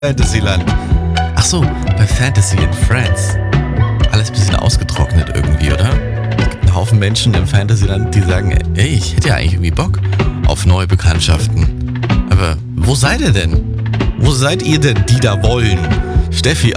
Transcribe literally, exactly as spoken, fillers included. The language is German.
Fantasyland. Ach so, bei Fantasy and Friends. Alles ein bisschen ausgetrocknet irgendwie, oder? Es gibt einen Haufen Menschen im Fantasyland, die sagen, ey, ich hätte ja eigentlich irgendwie Bock auf neue Bekanntschaften. Aber wo seid ihr denn? Wo seid ihr denn, die da wollen? Steffi